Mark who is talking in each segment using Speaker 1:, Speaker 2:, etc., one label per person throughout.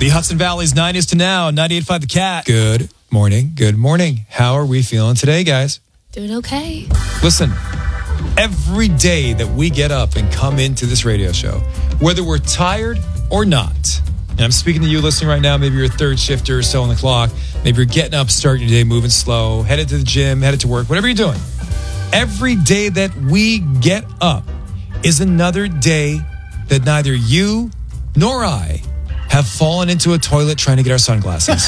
Speaker 1: The Hudson Valley's 90s to now, 98.5 The Cat. Good morning. Good morning. How are we feeling today, guys?
Speaker 2: Doing okay.
Speaker 1: Listen, every day that we get up and come into this radio show, whether we're tired or not, and I'm speaking to you listening right now, maybe you're a third shifter or so on the clock, maybe you're getting up, starting your day, moving slow, headed to the gym, headed to work, whatever you're doing. Every day that we get up is another day that neither you nor I have fallen into a toilet trying to get our sunglasses.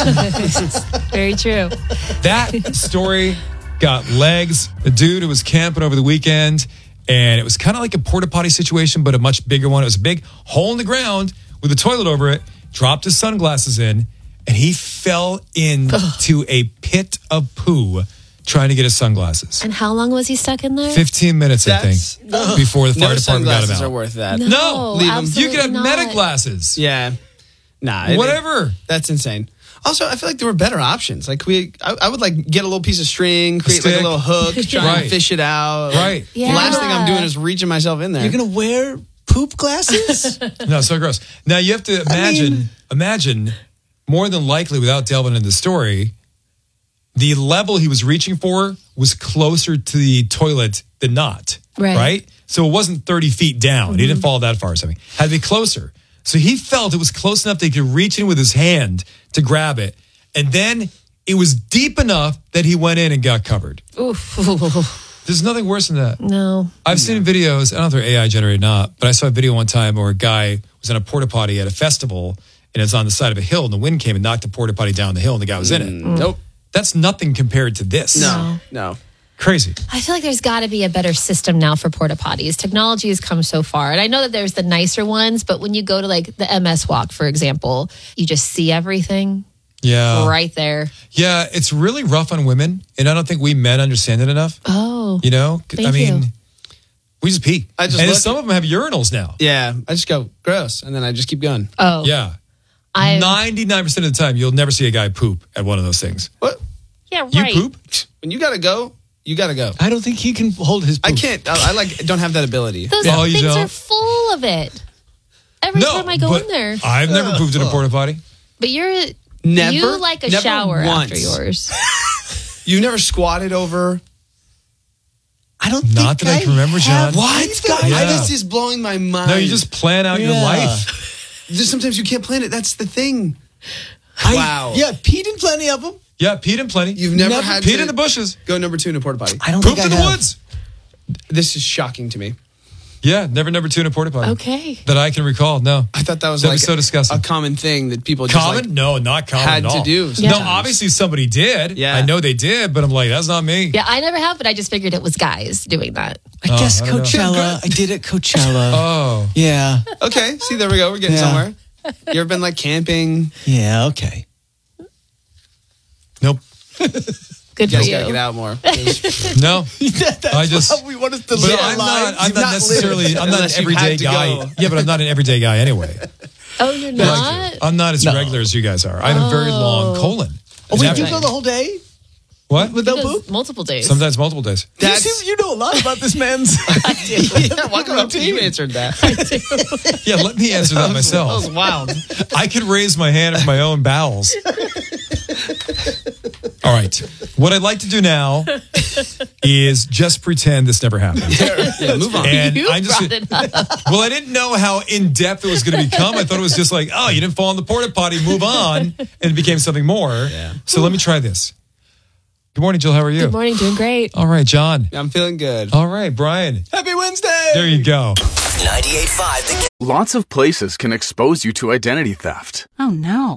Speaker 2: Very true.
Speaker 1: That story got legs. A dude who was camping over the weekend, and it was kind of like a porta potty situation, but a much bigger one. It was a big hole in the ground with a toilet over it, dropped his sunglasses in, and he fell into a pit of poo trying to get his sunglasses.
Speaker 2: And how long was he stuck in there?
Speaker 1: 15 minutes, I think, before the fire department got him out.
Speaker 3: Sunglasses are worth that.
Speaker 1: No,
Speaker 3: leave 'em.
Speaker 1: You could have
Speaker 2: not.
Speaker 1: meta glasses.
Speaker 3: Yeah. Nah.
Speaker 1: Whatever.
Speaker 3: That's insane. Also, I feel like there were better options. Like I would like get a little piece of string, create like a little hook, try
Speaker 1: Right.
Speaker 3: and fish it out.
Speaker 1: Right.
Speaker 2: Yeah.
Speaker 3: Last thing I'm doing is reaching myself in there.
Speaker 4: You're going to wear poop glasses?
Speaker 1: No, so gross. Now you have to imagine more than likely, without delving into the story, the level he was reaching for was closer to the toilet than not.
Speaker 2: Right.
Speaker 1: So it wasn't 30 feet down. He didn't fall that far or something. Had to be closer. So he felt it was close enough that he could reach in with his hand to grab it. And then it was deep enough that he went in and got covered.
Speaker 2: Oof.
Speaker 1: There's nothing worse than that.
Speaker 2: No.
Speaker 1: I've seen videos, I don't know if they're AI generated or not, but I saw a video one time where a guy was in a porta potty at a festival and it's on the side of a hill and the wind came and knocked the porta potty down the hill and the guy was in it.
Speaker 3: Nope.
Speaker 1: That's nothing compared to this.
Speaker 3: No.
Speaker 1: Crazy.
Speaker 2: I feel like there's got to be a better system now for porta potties. Technology has come so far. And I know that there's the nicer ones, but when you go to like the MS Walk, for example, you just see everything
Speaker 1: Yeah.
Speaker 2: right there.
Speaker 1: Yeah, it's really rough on women, and I don't think we men understand it enough.
Speaker 2: Oh.
Speaker 1: You know?
Speaker 2: Thank you.
Speaker 1: We just pee.
Speaker 3: I just
Speaker 1: and
Speaker 3: look-
Speaker 1: some of them have urinals now.
Speaker 3: Yeah. I just go gross, and then I just keep going.
Speaker 2: Oh.
Speaker 1: Yeah. 99% of the time, you'll never see a guy poop at one of those things.
Speaker 3: What?
Speaker 2: Yeah,
Speaker 1: You
Speaker 2: right.
Speaker 1: poop?
Speaker 3: When you gotta go, you gotta go.
Speaker 4: I don't think he can hold his poop.
Speaker 3: I can't. I like don't have that ability.
Speaker 2: Those
Speaker 1: Oh, you
Speaker 2: things
Speaker 1: don't?
Speaker 2: are full of it. Every time I go
Speaker 1: but
Speaker 2: in there.
Speaker 1: I've never pooped in a porta potty.
Speaker 2: But
Speaker 3: Never?
Speaker 2: you like a
Speaker 3: Never
Speaker 2: shower
Speaker 3: once.
Speaker 2: after yours.
Speaker 3: You never squatted over.
Speaker 4: I don't
Speaker 1: Not
Speaker 4: think
Speaker 1: that I can remember, John.
Speaker 3: What?
Speaker 1: Yeah.
Speaker 3: This is blowing my mind.
Speaker 1: No, you just plan out your
Speaker 4: Yeah.
Speaker 1: life.
Speaker 3: Just sometimes you can't plan it. That's the thing. Wow.
Speaker 4: Yeah, peed in plenty of them.
Speaker 1: Yeah, peed in plenty.
Speaker 3: You've never had
Speaker 1: peed
Speaker 3: to
Speaker 1: in the bushes.
Speaker 3: go number 2 in a porta potty.
Speaker 4: I don't
Speaker 1: Pooped
Speaker 4: think
Speaker 1: in
Speaker 4: I
Speaker 1: the
Speaker 4: have.
Speaker 1: woods.
Speaker 3: This is shocking to me.
Speaker 1: Yeah, never number 2 in a porta potty.
Speaker 2: Okay.
Speaker 1: That I can recall. No.
Speaker 3: I thought that was
Speaker 1: That'd
Speaker 3: like
Speaker 1: be so disgusting.
Speaker 3: a common thing that people just
Speaker 1: Common?
Speaker 3: like,
Speaker 1: No, not common
Speaker 3: had
Speaker 1: at all.
Speaker 3: to do
Speaker 1: No,
Speaker 3: sometimes.
Speaker 1: obviously somebody did.
Speaker 3: Yeah.
Speaker 1: I know they did, but I'm like, that's not me.
Speaker 2: Yeah, I never have, but I just figured it was guys doing that.
Speaker 4: I guess
Speaker 1: I don't know.
Speaker 4: Coachella. I did at Coachella.
Speaker 1: Oh.
Speaker 4: Yeah.
Speaker 3: Okay, see, there we go. We're getting
Speaker 4: Yeah.
Speaker 3: somewhere. You ever been like camping?
Speaker 4: Yeah, okay.
Speaker 1: Nope.
Speaker 2: Good
Speaker 3: You
Speaker 2: for
Speaker 3: guys
Speaker 2: you.
Speaker 3: gotta get out more.
Speaker 1: No. I just.
Speaker 4: How we want us to
Speaker 1: But
Speaker 4: live
Speaker 1: I'm
Speaker 4: lives.
Speaker 1: not necessarily. I'm not an
Speaker 3: Unless you've
Speaker 1: everyday
Speaker 3: had to
Speaker 1: guy.
Speaker 3: go.
Speaker 1: Yeah, but I'm not an everyday guy anyway.
Speaker 2: Oh, you're not?
Speaker 1: I'm not as regular as you guys are. I have a very long colon.
Speaker 4: Oh, wait,
Speaker 1: Is
Speaker 4: you
Speaker 1: that-
Speaker 4: go the whole day
Speaker 1: What?
Speaker 4: without
Speaker 2: He does
Speaker 4: poop?
Speaker 2: multiple days.
Speaker 1: Sometimes multiple days.
Speaker 4: You know a lot about this man's.
Speaker 3: Yeah, why come you answered that?
Speaker 1: Yeah, let me answer that
Speaker 3: That
Speaker 1: myself.
Speaker 3: was wild.
Speaker 1: I could raise my hand for my own bowels. All right. What I'd like to do now is just pretend this never happened.
Speaker 3: Yeah, move on.
Speaker 1: And
Speaker 2: You
Speaker 1: I just
Speaker 2: brought it up.
Speaker 1: well, I didn't know how in depth it was going to become. I thought it was just like, oh, you didn't fall in the porta potty, move on, and it became something more. Yeah. So let me try this. Good morning, Jill. How are you?
Speaker 2: Good morning, doing great.
Speaker 1: All right, John.
Speaker 3: I'm feeling good.
Speaker 1: All right, Brian.
Speaker 4: Happy Wednesday!
Speaker 1: There you go.
Speaker 5: 98.5 The
Speaker 6: Lots of places can expose you to identity theft.
Speaker 7: Oh no.